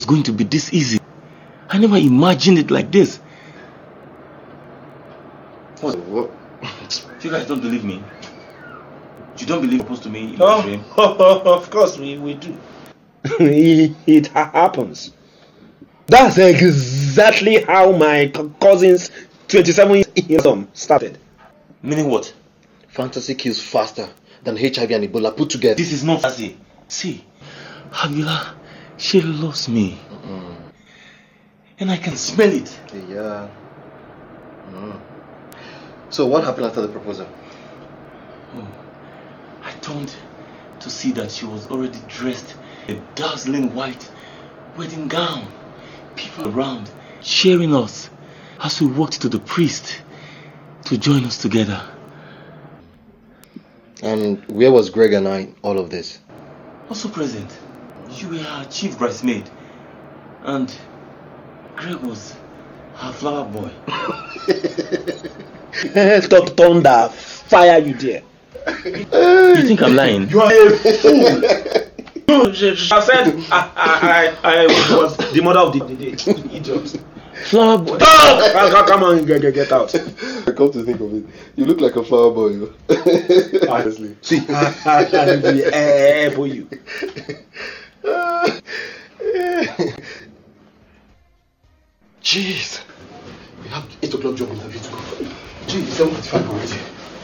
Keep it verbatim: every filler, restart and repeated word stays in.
It's going to be this easy. I never imagined it like this. What? What? You guys don't believe me? You don't believe opposed to me in my oh, dream? Of course we, we do. It happens. That's exactly how my cousin's twenty-seven years started. Meaning what? Fantasy kills faster than H I V and Ebola put together. This is not fantasy. See, Habila, she loves me. Mm-mm. And I can smell it. Yeah. Mm. So what happened after the proposal? Oh, I turned to see that she was already dressed in a dazzling white wedding gown. People around cheering us as we walked to the priest to join us together. And where was Greg and I all of this? Also present, you were our chief bridesmaid, and Greg was her flower boy. Thunder, fire you there. You think I'm lying? You are a fool. I said I, I, I was the mother of the, the, the idiot. Flower boy. Oh, come on, get, get, get out. I come to think of it, you look like a flower boy. Honestly. See, I will elbow you. Jeez, we have eight o'clock job interview to go. Jeez, seven forty-five already.